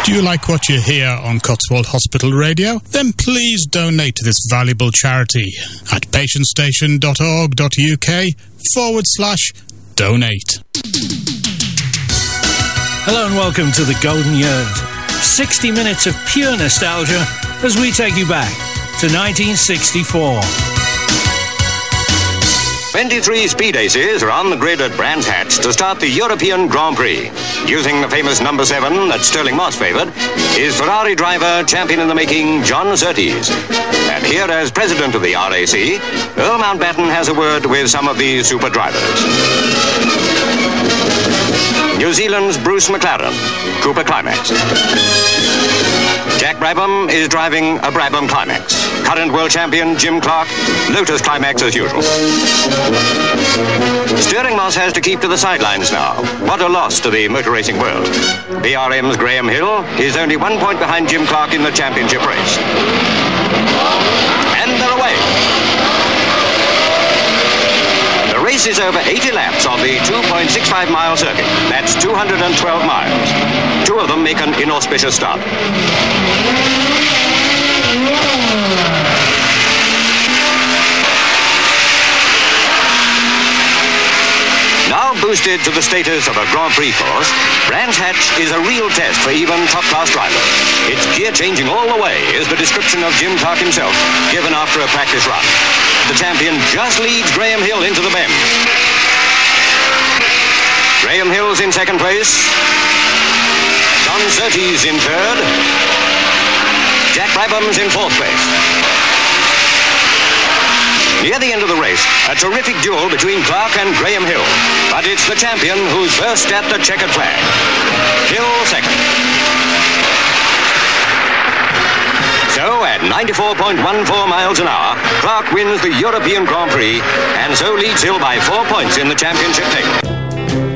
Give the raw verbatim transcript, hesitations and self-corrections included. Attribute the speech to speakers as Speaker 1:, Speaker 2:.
Speaker 1: Do you like what you hear on Cotswold Hospital Radio? Then please donate to this valuable charity at patientstation.org.uk forward slash donate.
Speaker 2: Hello and welcome to the Golden Years. sixty minutes of pure nostalgia as we take you back to nineteen sixty-four.
Speaker 3: twenty-three speed aces are on the grid at Brands Hatch to start the European Grand Prix. Using the famous number seven that Sterling Moss favoured is Ferrari driver, champion in the making, John Surtees. And here as president of the R A C, Earl Mountbatten has a word with some of these super drivers. New Zealand's Bruce McLaren, Cooper Climax. Jack Brabham is driving a Brabham Climax. Current world champion Jim Clark, Lotus Climax as usual. Sterling Moss has to keep to the sidelines now. What a loss to the motor racing world. B R M's Graham Hill is only one point behind Jim Clark in the championship race. And they're away. The race is over eighty laps on the two point six five mile circuit. That's two hundred twelve miles. Two of them make an inauspicious start. Now boosted to the status of a Grand Prix course, Brands Hatch is a real test for even top-class drivers. It's gear-changing all the way, is the description of Jim Clark himself, given after a practice run. The champion just leads Graham Hill into the bend. Graham Hill's in second place. John Surtees in third. Jack Brabham's in fourth place. Near the end of the race, a terrific duel between Clark and Graham Hill. But it's the champion who's first at the checkered flag. Hill second. So, at ninety-four point one four miles an hour, Clark wins the European Grand Prix and so leads Hill by four points in the championship table.